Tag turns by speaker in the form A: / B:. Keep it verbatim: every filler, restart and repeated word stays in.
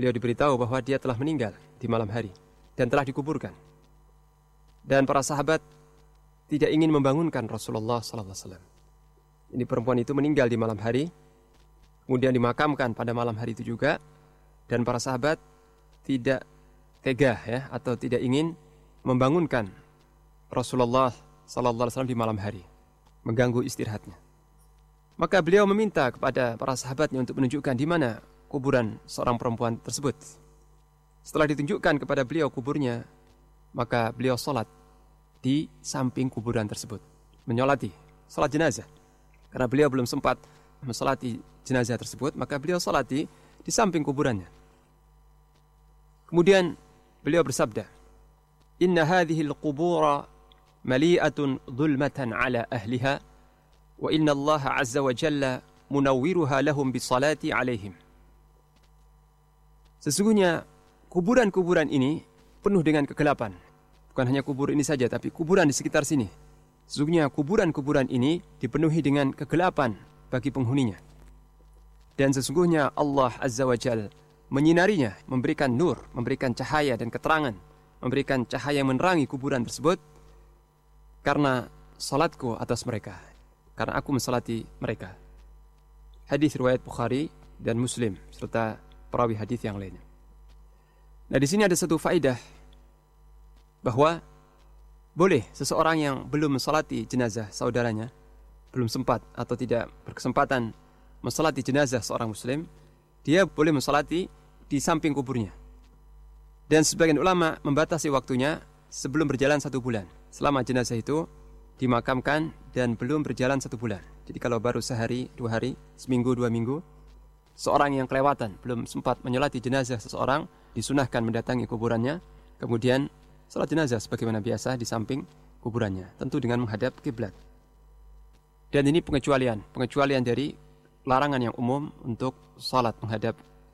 A: beliau diberitahu bahwa dia telah meninggal di malam hari dan telah dikuburkan. Dan para sahabat tidak ingin membangunkan Rasulullah sallallahu alaihi wasallam. Ini perempuan itu meninggal di malam hari, kemudian dimakamkan pada malam hari itu juga, dan para sahabat tidak tega ya atau tidak ingin membangunkan Rasulullah sallallahu alaihi wasallam di malam hari, mengganggu istirahatnya. Maka beliau meminta kepada para sahabatnya untuk menunjukkan di mana kuburan seorang perempuan tersebut. Setelah ditunjukkan kepada beliau kuburnya, maka beliau sholat di samping kuburan tersebut, menyolati, sholat jenazah. Karena beliau belum sempat mensolati jenazah tersebut, maka beliau sholati di samping kuburannya. Kemudian beliau bersabda, "Inna hadhihi al-qubura mali'atun dhulmatan ala ahliha, wa inna Allah azza wa jalla munawwiruha lahum bisalati alaihim." Sesungguhnya kuburan-kuburan ini penuh dengan kegelapan. Bukan hanya kubur ini saja, tapi kuburan di sekitar sini. Sesungguhnya kuburan-kuburan ini dipenuhi dengan kegelapan bagi penghuninya. Dan sesungguhnya Allah azza wa jalla menyinarinya, memberikan nur, memberikan cahaya dan keterangan, memberikan cahaya yang menerangi kuburan tersebut karena salatku atas mereka, karena aku mensalati mereka. Hadis riwayat Bukhari dan Muslim serta perawi hadis yang lainnya. Nah, di sini ada satu faedah bahwa boleh seseorang yang belum mensalati jenazah saudaranya, belum sempat atau tidak berkesempatan mensalati jenazah seorang muslim, dia boleh mensalati di samping kuburnya. Dan sebagian ulama membatasi waktunya sebelum berjalan satu bulan, selama jenazah itu dimakamkan dan belum berjalan satu bulan. Jadi kalau baru sehari, dua hari, seminggu, dua minggu, seorang yang kelewatan belum sempat menyolati jenazah seseorang, disunahkan mendatangi kuburannya, kemudian salat jenazah sebagaimana biasa di samping kuburannya, tentu dengan menghadap kiblat. Dan ini pengecualian, pengecualian dari larangan yang umum untuk salat menghadap